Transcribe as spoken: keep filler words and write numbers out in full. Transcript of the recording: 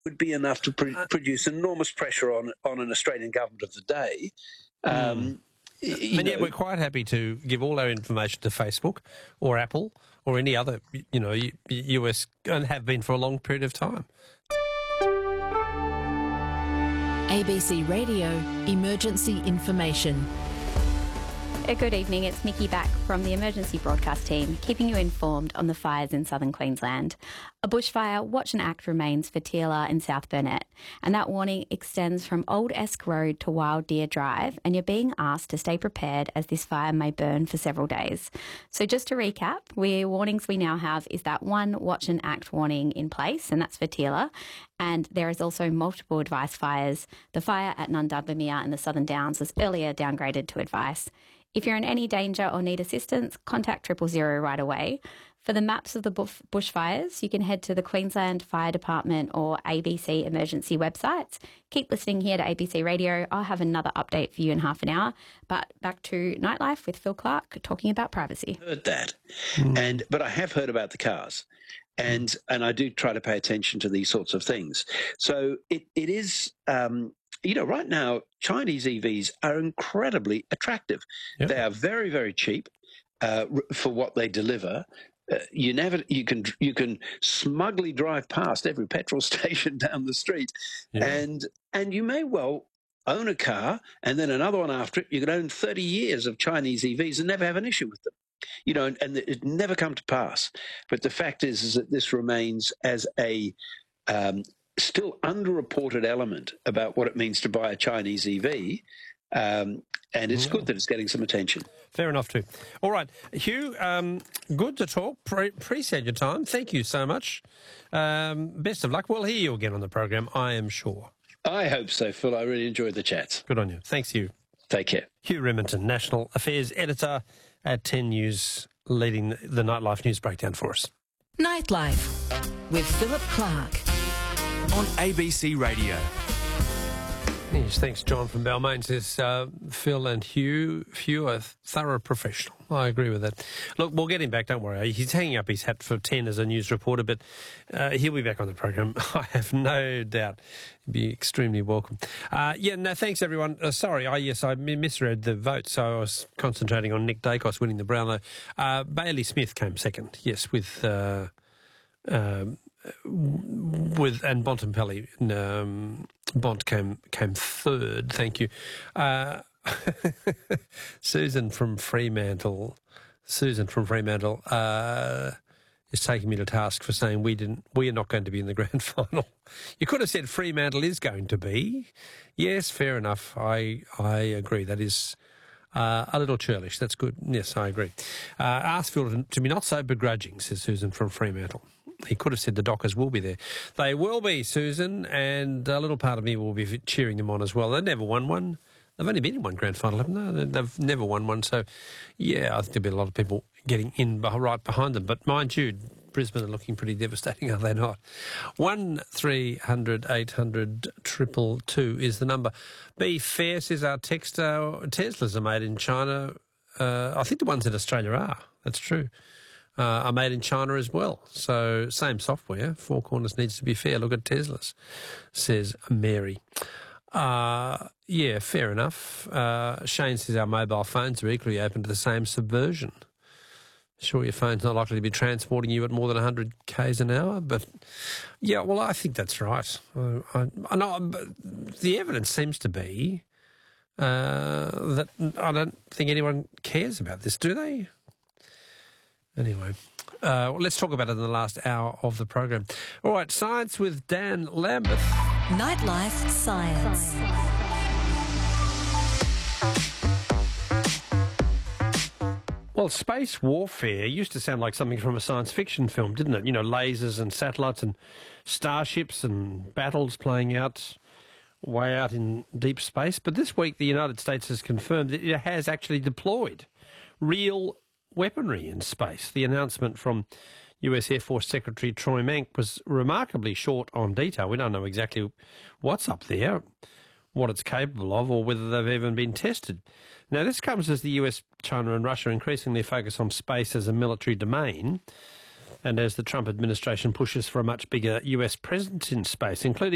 would be enough to pr- produce enormous pressure on on an Australian government of the day. Um, mm. you and know, yet we're quite happy to give all our information to Facebook or Apple or any other, you know, U S, and have been for a long period of time. A B C Radio Emergency Information. Good evening, it's Mickey back from the emergency broadcast team, keeping you informed on the fires in southern Queensland. A bushfire watch and act remains for Teela in South Burnett, and that warning extends from Old Esk Road to Wild Deer Drive, and you're being asked to stay prepared as this fire may burn for several days. So just to recap, we warnings we now have is that one watch and act warning in place, and that's for Teela, and there is also multiple advice fires. The fire at Nundudbamere in the Southern Downs was earlier downgraded to advice. If you're in any danger or need assistance, contact triple zero right away. For the maps of the bush- bushfires, you can head to the Queensland Fire Department or A B C emergency websites. Keep listening here to A B C Radio. I'll have another update for you in half an hour. But back to Nightlife with Phil Clark talking about privacy. Heard that, mm. and but I have heard about the cars, and and I do try to pay attention to these sorts of things. So it it is. Um, You know, right now, Chinese E Vs are incredibly attractive. Yep. They are very, very cheap uh, for what they deliver. Uh, you never, you can, you can smugly drive past every petrol station down the street, yeah. and and you may well own a car and then another one after it. You could own thirty years of Chinese E Vs and never have an issue with them. You know, and, and it never come to pass. But the fact is, is that this remains as a um, still underreported element about what it means to buy a Chinese E V, um, and it's good that it's getting some attention. Fair enough too. All right, Hugh, um, good to talk. Pre- appreciate your time. Thank you so much. Um, best of luck. We'll hear you again on the program, I am sure. I hope so, Phil. I really enjoyed the chat. Good on you. Thanks, Hugh. Take care. Hugh Remington, National Affairs Editor at ten News, leading the Nightlife News Breakdown for us. Nightlife with Philip Clark. On A B C Radio. Yes, thanks, John from Balmain says, uh, Phil and Hugh, Hugh are thorough professional. I agree with that. Look, we'll get him back, don't worry. He's hanging up his hat for ten as a news reporter, but uh, he'll be back on the program. I have no doubt. He'll be extremely welcome. Uh, yeah, no, thanks, everyone. Uh, sorry, I yes, I misread the vote, so I was concentrating on Nick Dacos winning the Brownlow. Uh, Bailey Smith came second, yes, with... Uh, um, with and Bontempelli, um, Bont came came third. Thank you, uh, Susan from Fremantle. Susan from Fremantle uh, is taking me to task for saying we didn't. We are not going to be in the grand final. You could have said Fremantle is going to be. Yes, fair enough. I I agree. That is. Uh, a little churlish. That's good. Yes, I agree. Uh, ask Phil to be not so begrudging, says Susan from Fremantle. He could have said the Dockers will be there. They will be, Susan, and a little part of me will be cheering them on as well. They've never won one. They've only been in one grand final, haven't they? They've never won one. So, yeah, I think there'll be a lot of people getting in right behind them. But mind you, Brisbane are looking pretty devastating, are they not? One three hundred eight hundred triple two is the number. Be fair, says our texter. Teslas are made in China. Uh, I think the ones in Australia are. That's true. Uh, are made in China as well. So same software. Four Corners needs to be fair. Look at Teslas, says Mary. Uh, yeah, fair enough. Uh, Shane says our mobile phones are equally open to the same subversion. Sure, your phone's not likely to be transporting you at more than one hundred kays an hour, but yeah, well, I think that's right. I, I, I know, but the evidence seems to be uh, that I don't think anyone cares about this, do they? Anyway, uh, well, let's talk about it in the last hour of the program. All right, Science with Dan Lambeth. Nightlife Science. Well, space warfare used to sound like something from a science fiction film, didn't it? You know, lasers and satellites and starships and battles playing out way out in deep space. But this week, the United States has confirmed that it has actually deployed real weaponry in space. The announcement from U S Air Force Secretary Troy Mank was remarkably short on detail. We don't know exactly what's up there, what it's capable of, or whether they've even been tested. Now, this comes as the U S, China and Russia increasingly focus on space as a military domain, and as the Trump administration pushes for a much bigger U S presence in space, including